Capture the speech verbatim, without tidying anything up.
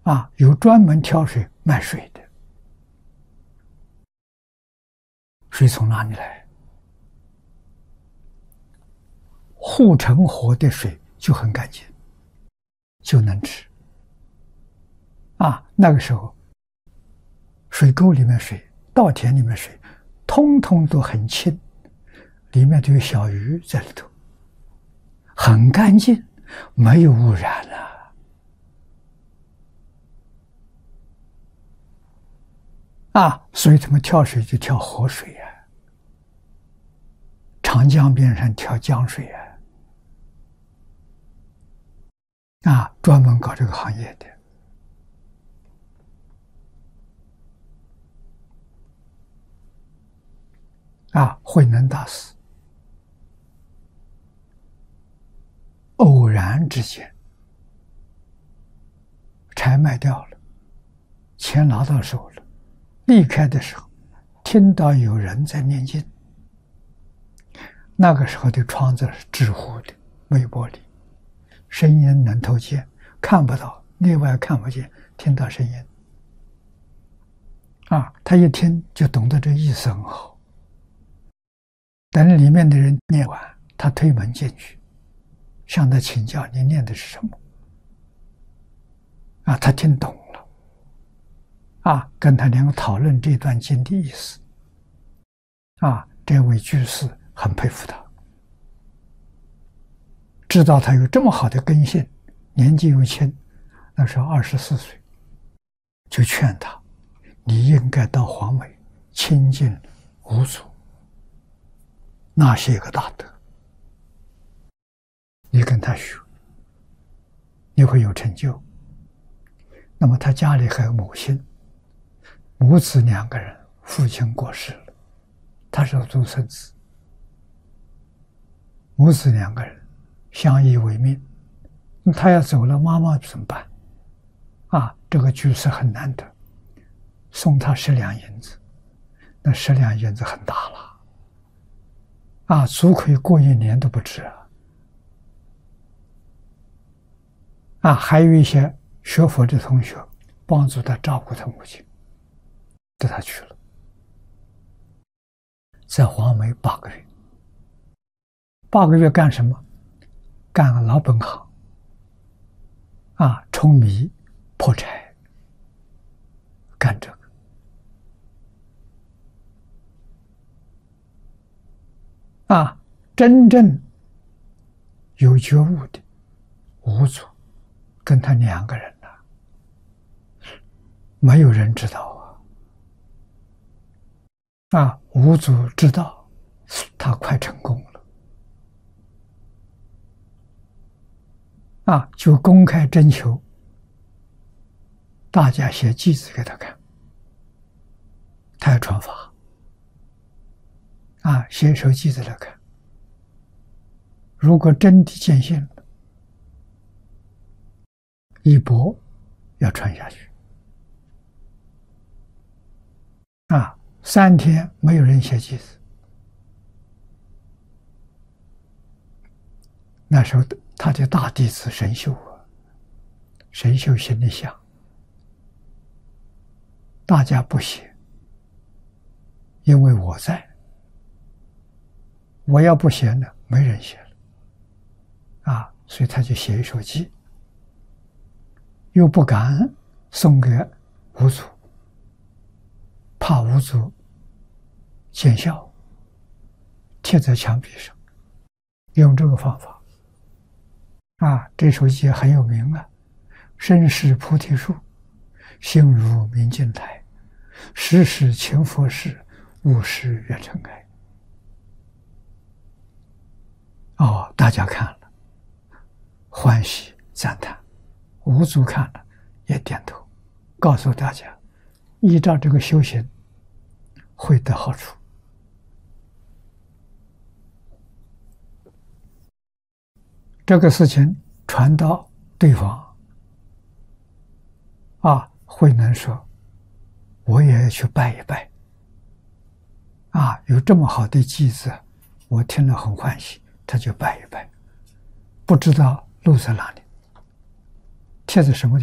啊，有专门挑水卖水的，水从哪里来？护城河的水就很干净，就能吃。啊，那个时候，水沟里面水、稻田里面水，通通都很清，里面都有小鱼在里头，很干净，没有污染了。啊，所以他们挑水就挑河水啊，长江边上挑江水啊，啊，专门搞这个行业的。啊，慧能大师偶然之间，柴卖掉了，钱拿到手了，离开的时候，听到有人在念经。那个时候的窗子是纸糊的，没有玻璃，声音能透见，看不到，内外看不见，听到声音。啊，他一听就懂得这意思很好。等里面的人念完，他推门进去，向他请教：“你念的是什么？”啊，他听懂了，啊，跟他两个讨论这段经的意思。啊，这位居士很佩服他，知道他有这么好的根性，年纪又轻，那时候二十四岁，就劝他：“你应该到黄梅亲近五祖。那是一个大德，你跟他学，你会有成就。”那么他家里还有母亲，母子两个人，父亲过世了，他是独生子，母子两个人相依为命。他要走了，妈妈怎么办？啊，这个居士很难得，送他十两银子，那十两银子很大了。啊，足可以过一年都不止啊！啊，还有一些学佛的同学帮助他照顾他母亲，带他去了，在黄梅八个月。八个月干什么？干老本行，啊，舂米、破柴，干这个。啊，真正有觉悟的五祖，跟他两个人呢、啊，没有人知道啊。啊，五祖知道，他快成功了。啊，就公开征求大家写偈子给他看，他要传法。啊，写一首偈子来看，如果真的见性了，一钵要传下去。啊，三天没有人写偈子，那时候他的大弟子神秀啊，神秀心里想，大家不写，因为我在。我要不写呢，没人写了，啊，所以他就写一首偈，又不敢送给五祖，怕五祖见笑，贴在墙壁上，用这个方法，啊，这首偈很有名啊，身是菩提树，心如明镜台，时时勤佛事，勿使愿尘埃。哦，大家看了，欢喜赞叹，五祖看了也点头，告诉大家，依照这个修行，会得好处。这个事情传到对方，啊，慧能说，我也要去拜一拜。啊，有这么好的偈子，我听了很欢喜。他就拜一拜，不知道路在哪里，贴在什么地方。